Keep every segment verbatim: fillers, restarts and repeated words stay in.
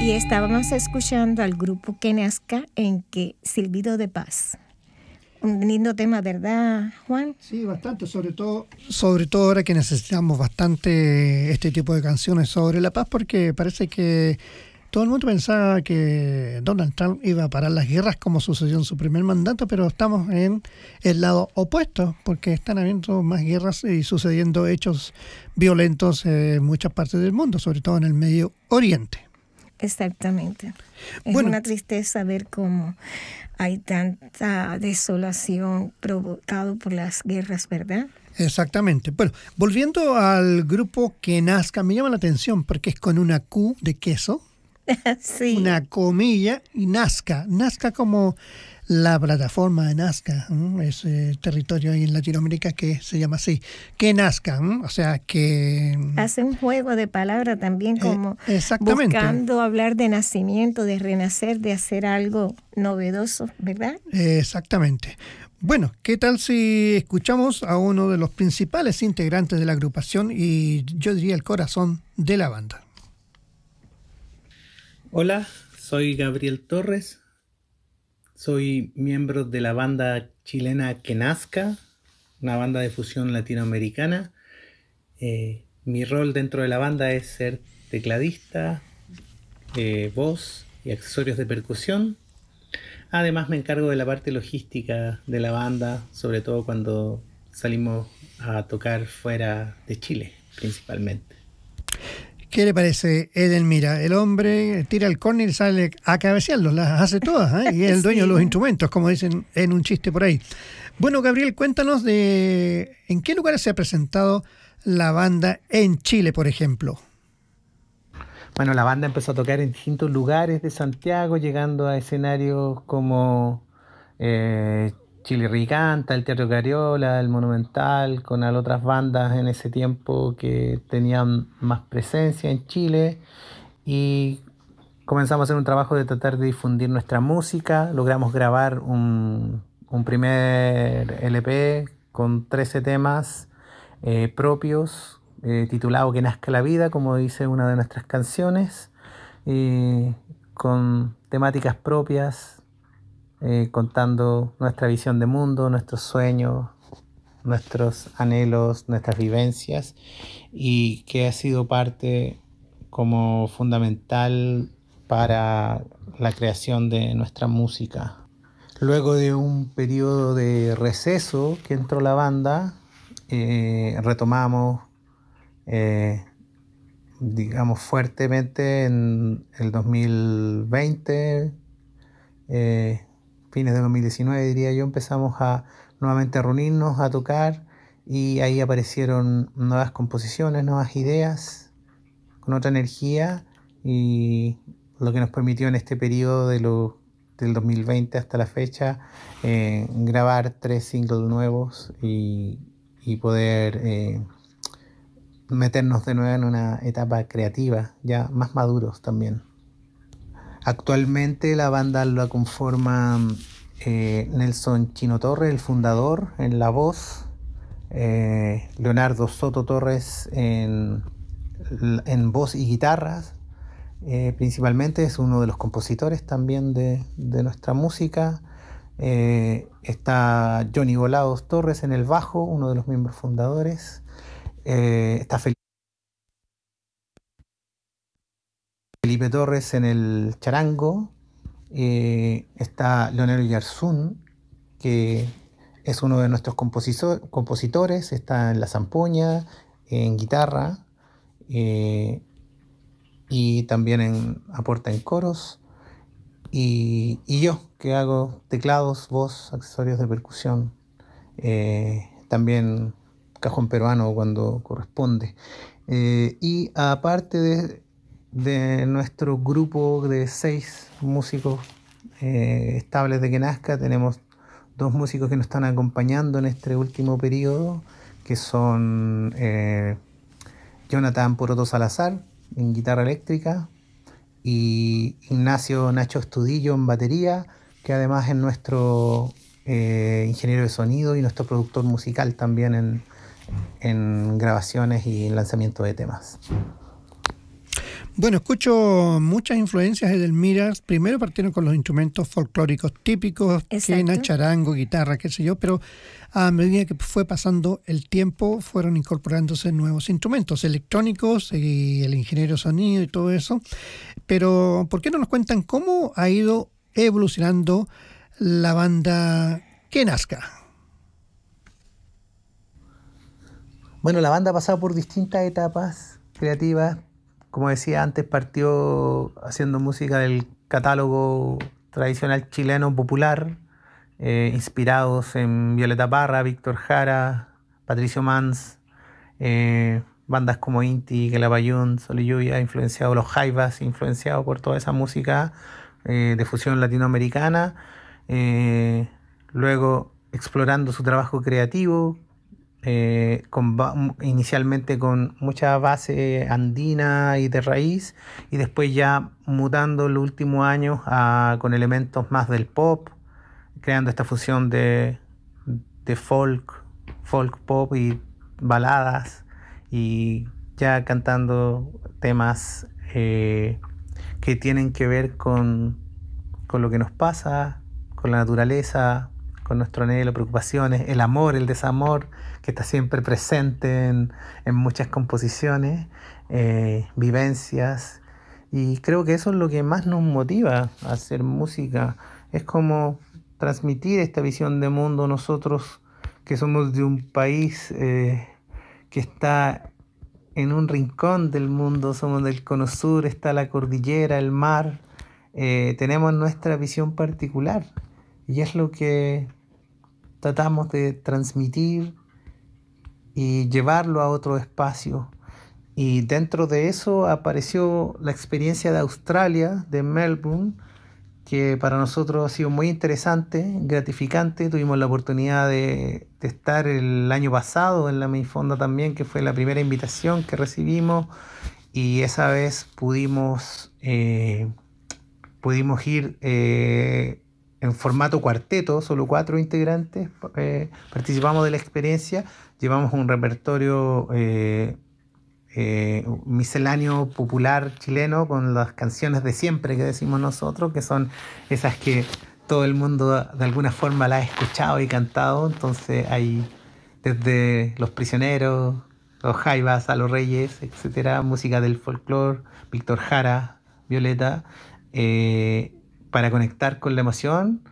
Y estábamos escuchando al grupo Que Nazca en que Silbido de Paz. Un lindo tema, ¿verdad, Juan? Sí, bastante, sobre todo, sobre todo ahora que necesitamos bastante este tipo de canciones sobre la paz, porque parece que todo el mundo pensaba que Donald Trump iba a parar las guerras como sucedió en su primer mandato, pero estamos en el lado opuesto, porque están habiendo más guerras y sucediendo hechos violentos en muchas partes del mundo, sobre todo en el Medio Oriente. Exactamente. Es Bueno, una tristeza ver cómo hay tanta desolación provocada por las guerras, ¿verdad? Exactamente. Bueno, volviendo al grupo Que Nazca, me llama la atención porque es con una Q de queso, Sí. una comilla y Nazca. Nazca como la plataforma de Nazca, ¿m? Ese territorio ahí en Latinoamérica que se llama así, Que Nazca, ¿m? O sea que... Hace un juego de palabras también como eh, exactamente. buscando hablar de nacimiento, de renacer, de hacer algo novedoso, ¿verdad? Exactamente. Bueno, ¿qué tal si escuchamos a uno de los principales integrantes de la agrupación y yo diría el corazón de la banda? Hola, soy Gabriel Torres, soy miembro de la banda chilena Que Nazca, una banda de fusión latinoamericana. Eh, mi rol dentro de la banda es ser tecladista, eh, voz y accesorios de percusión. Además me encargo de la parte logística de la banda, sobre todo cuando salimos a tocar fuera de Chile, principalmente. ¿Qué le parece Edelmira? El hombre tira el córner y sale a cabecearlos, las hace todas, ¿eh? Y es el dueño Sí. de los instrumentos, como dicen en un chiste por ahí. Bueno, Gabriel, cuéntanos de en qué lugares se ha presentado la banda en Chile, por ejemplo. Bueno, la banda empezó a tocar en distintos lugares de Santiago, llegando a escenarios como eh, Chile Canta, el Teatro Cariola, el Monumental, con otras bandas en ese tiempo que tenían más presencia en Chile. Y comenzamos a hacer un trabajo de tratar de difundir nuestra música. Logramos grabar un, un primer L P con trece temas eh, propios, eh, titulado Que Nazca la Vida, como dice una de nuestras canciones, y con temáticas propias, eh, contando nuestra visión de mundo, nuestros sueños, nuestros anhelos, nuestras vivencias, y que ha sido parte como fundamental para la creación de nuestra música. Luego de un periodo de receso que entró la banda, eh, retomamos eh, digamos fuertemente en el dos mil veinte, eh, fines de dos mil diecinueve diría yo, empezamos a nuevamente a reunirnos, a tocar, y ahí aparecieron nuevas composiciones, nuevas ideas, con otra energía, y lo que nos permitió en este periodo de lo, del dos mil veinte hasta la fecha eh, grabar tres singles nuevos y, y poder eh, meternos de nuevo en una etapa creativa, ya más maduros también. Actualmente la banda la conforman eh, Nelson Chino Torres, el fundador, en la voz, eh, Leonardo Soto Torres en, en voz y guitarras, eh, principalmente es uno de los compositores también de, de nuestra música. Eh, está Johnny Volados Torres en el bajo, uno de los miembros fundadores. Eh, está Felipe Torres en el charango. Eh, está Leonel Yarzún, que es uno de nuestros compositor, compositores, está en la zampoña, en guitarra, eh, y también en, aporta en coros, y, y yo, que hago teclados, voz, accesorios de percusión, eh, también cajón peruano cuando corresponde. Eh, y aparte de, de nuestro grupo de seis músicos eh, estables de Que Nazca, tenemos dos músicos que nos están acompañando en este último periodo, que son eh, Jonathan Poroto Salazar en guitarra eléctrica y Ignacio Nacho Estudillo en batería, que además es nuestro eh, ingeniero de sonido y nuestro productor musical también en, en grabaciones y en lanzamiento de temas. Bueno, escucho muchas influencias de Edelmira. Primero partieron con los instrumentos folclóricos típicos, quena, charango, guitarra, qué sé yo, pero a medida que fue pasando el tiempo fueron incorporándose nuevos instrumentos electrónicos y el ingeniero sonido y todo eso. Pero, ¿por qué no nos cuentan cómo ha ido evolucionando la banda Que Nazca? Bueno, la banda ha pasado por distintas etapas creativas. Como decía antes, partió haciendo música del catálogo tradicional chileno popular, eh, inspirados en Violeta Parra, Víctor Jara, Patricio Mans, eh, bandas como Inti, Quilapayún, Sol y Lluvia, influenciado los Jaivas, influenciado por toda esa música eh, de fusión latinoamericana. Eh, luego explorando su trabajo creativo, Eh, con inicialmente con mucha base andina y de raíz, y después ya mutando en los últimos años a, con elementos más del pop, creando esta fusión de, de folk, folk pop y baladas, y ya cantando temas eh, que tienen que ver con, con lo que nos pasa, con la naturaleza, con nuestro anhelo, preocupaciones, el amor, el desamor, que está siempre presente en, en muchas composiciones, eh, vivencias, y creo que eso es lo que más nos motiva a hacer música. Es como transmitir esta visión de mundo nosotros, que somos de un país eh, que está en un rincón del mundo, somos del Cono Sur, está la cordillera, el mar, eh, tenemos nuestra visión particular, y es lo que tratamos de transmitir y llevarlo a otro espacio. Y dentro de eso apareció la experiencia de Australia, de Melbourne, que para nosotros ha sido muy interesante, gratificante. Tuvimos la oportunidad de, de estar el año pasado en la Minfonda también, que fue la primera invitación que recibimos, y esa vez pudimos, eh, pudimos ir eh, en formato cuarteto, solo cuatro integrantes eh, participamos de la experiencia. Llevamos un repertorio eh, eh, misceláneo popular chileno con las canciones de siempre que decimos nosotros, que son esas que todo el mundo de alguna forma la ha escuchado y cantado. Entonces hay desde Los Prisioneros, Los Jaivas, A los Reyes, etcétera, música del folclore, Víctor Jara, Violeta, eh, para conectar con la emoción.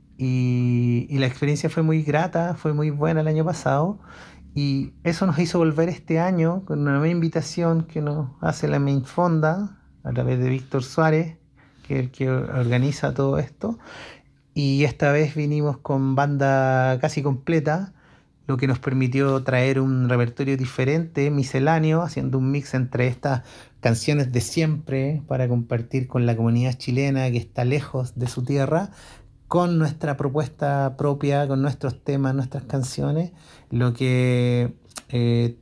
Y, y la experiencia fue muy grata, fue muy buena el año pasado, y eso nos hizo volver este año con una nueva invitación que nos hace la Minfonda a través de Víctor Suárez, que es el que organiza todo esto, y esta vez vinimos con banda casi completa, lo que nos permitió traer un repertorio diferente, misceláneo, haciendo un mix entre estas canciones de siempre para compartir con la comunidad chilena que está lejos de su tierra, con nuestra propuesta propia, con nuestros temas, nuestras canciones, lo que, eh,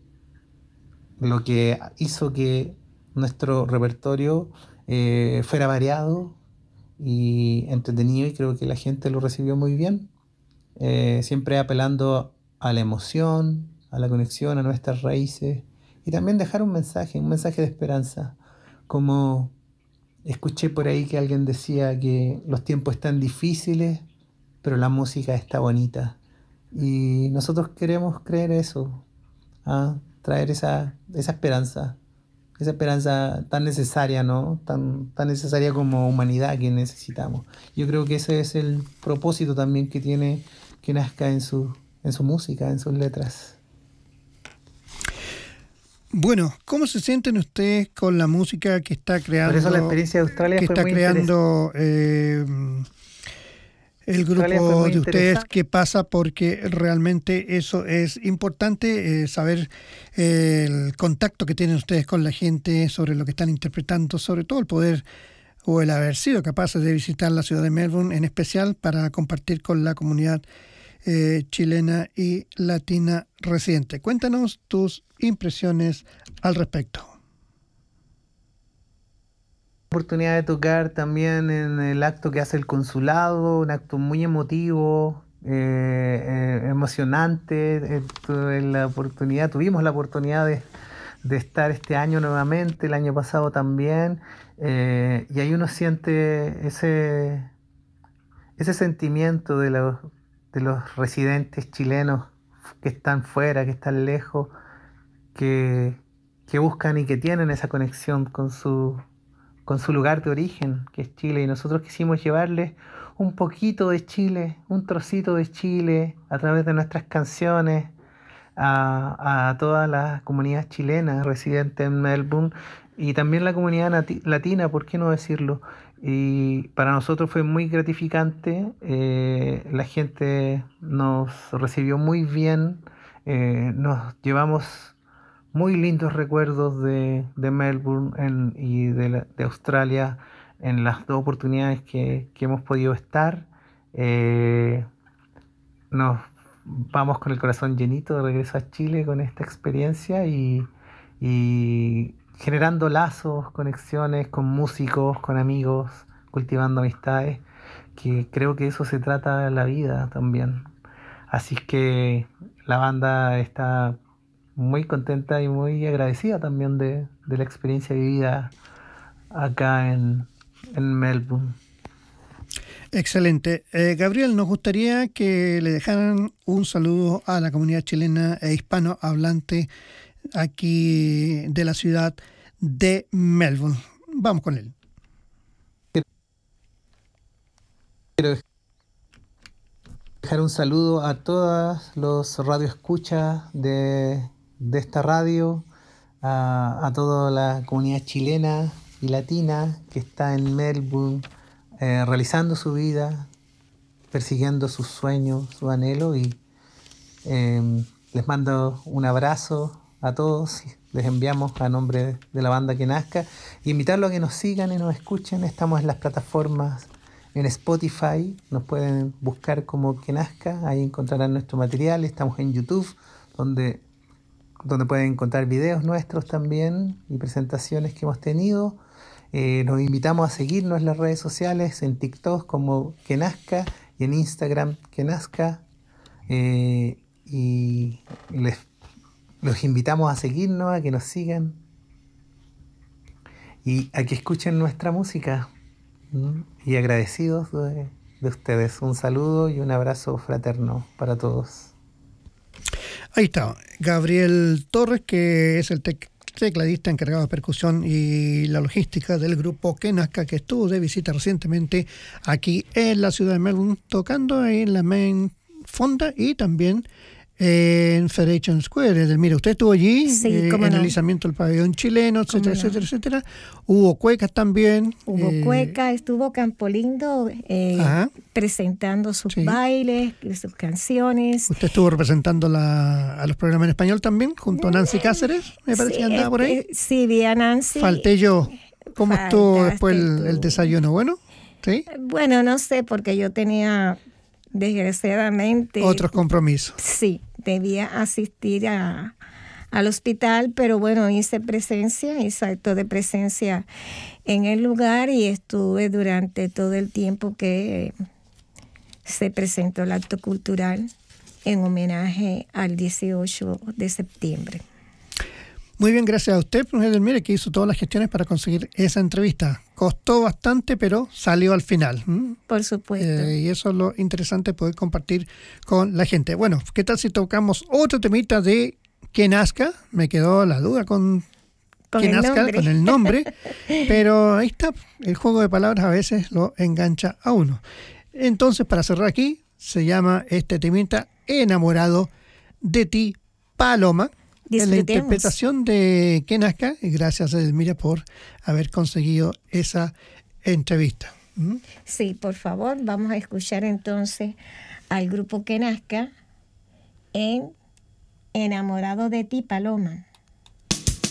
lo que hizo que nuestro repertorio eh, fuera variado y entretenido, y creo que la gente lo recibió muy bien, eh, siempre apelando a la emoción, a la conexión, a nuestras raíces, y también dejar un mensaje, un mensaje de esperanza, como escuché por ahí que alguien decía que los tiempos están difíciles, pero la música está bonita. Y nosotros queremos creer eso, ¿ah? Traer esa, esa esperanza, esa esperanza tan necesaria, ¿no? Tan, tan necesaria como humanidad que necesitamos. Yo creo que ese es el propósito también que tiene Que Nazca en su, en su música, en sus letras. Bueno, ¿cómo se sienten ustedes con la música que está creando? Por eso la experiencia de Australia que fue está muy creando eh, el grupo de ustedes. ¿Qué pasa? Porque realmente eso es importante, eh, saber eh, el contacto que tienen ustedes con la gente sobre lo que están interpretando, sobre todo el poder o el haber sido capaces de visitar la ciudad de Melbourne, en especial para compartir con la comunidad eh, chilena y latina residente. Cuéntanos tus impresiones al respecto. Oportunidad de tocar también en el acto que hace el consulado, un acto muy emotivo, eh, eh, emocionante. Eh, tuve la oportunidad, tuvimos la oportunidad de, de estar este año nuevamente, el año pasado también, eh, y ahí uno siente ese, ese sentimiento de los, de los residentes chilenos que están fuera, que están lejos, que, que buscan y que tienen esa conexión con su, con su lugar de origen, que es Chile, y nosotros quisimos llevarles un poquito de Chile, un trocito de Chile a través de nuestras canciones a, a toda la comunidad chilena residente en Melbourne y también la comunidad nati- latina, ¿por qué no decirlo? Y para nosotros fue muy gratificante, eh, la gente nos recibió muy bien, eh, nos llevamos muy lindos recuerdos de, de Melbourne en- y de, la- de Australia en las dos oportunidades que, que hemos podido estar. Eh, nos vamos con el corazón llenito de regreso a Chile con esta experiencia y, y generando lazos, conexiones con músicos, con amigos, cultivando amistades, que creo que eso se trata la vida también. Así que la banda está muy contenta y muy agradecida también de, de la experiencia vivida acá en, en Melbourne. Excelente. Eh, Gabriel, nos gustaría que le dejaran un saludo a la comunidad chilena e hispanohablante aquí de la ciudad de Melbourne. Vamos con él. Quiero dejar un saludo a todos los radioescuchas de, de esta radio, a, a toda la comunidad chilena y latina que está en Melbourne, eh, realizando su vida, persiguiendo sus sueños, su anhelo, y eh, les mando un abrazo a todos, les enviamos a nombre de la banda Que Nazca, y invitarlos a que nos sigan y nos escuchen. Estamos en las plataformas, en Spotify, nos pueden buscar como Que Nazca, ahí encontrarán nuestro material. Estamos en YouTube, donde, donde pueden encontrar videos nuestros también y presentaciones que hemos tenido. Eh, nos invitamos a seguirnos en las redes sociales, en TikTok como Que Nazca y en Instagram Que Nazca. Eh, y les, los invitamos a seguirnos, a que nos sigan y a que escuchen nuestra música. ¿Mm? Y agradecidos de, de ustedes. Un saludo y un abrazo fraterno para todos. Ahí está, Gabriel Torres, que es el tec- tecladista encargado de percusión y la logística del grupo Que Nazca, que estuvo de visita recientemente aquí en la ciudad de Melbourne, tocando en la Main Fonda y también en Federation Square. Mira, usted estuvo allí, Sí, eh, cómo en no. el izamiento del pabellón chileno, etcétera, Cómo no. etcétera, etcétera. Hubo cuecas también. Hubo eh, cueca, estuvo Campolindo eh, Ajá. presentando sus Sí. bailes, sus canciones. Usted estuvo representando la, a los programas en español también, junto a Nancy Cáceres, me parece Sí, que andaba por ahí. eh, Sí, vi a Nancy. Falté yo. ¿Cómo estuvo Faltaste después el, el tú. desayuno? ¿Bueno? ¿Sí? Bueno, no sé, porque yo tenía, desgraciadamente... Otros compromisos. Sí, debía asistir a, al hospital, pero bueno, hice presencia, hice acto de presencia en el lugar y estuve durante todo el tiempo que se presentó el acto cultural en homenaje al dieciocho de septiembre. Muy bien, gracias a usted, profesor Mire, que hizo todas las gestiones para conseguir esa entrevista. Costó bastante, pero salió al final. ¿Mm? Por supuesto. Eh, y eso es lo interesante, poder compartir con la gente. Bueno, ¿qué tal si tocamos otro temita de Que Nazca? Me quedó la duda con, Con Que el Nazca, nombre. con el nombre, pero ahí está, el juego de palabras a veces lo engancha a uno. Entonces, para cerrar aquí, se llama este temita Enamorado de ti, Paloma. En la Disfrutemos. interpretación de Que Nazca, y gracias a Edelmira por haber conseguido esa entrevista. ¿Mm? Sí, por favor, vamos a escuchar entonces al grupo Que Nazca en Enamorado de ti, Paloma.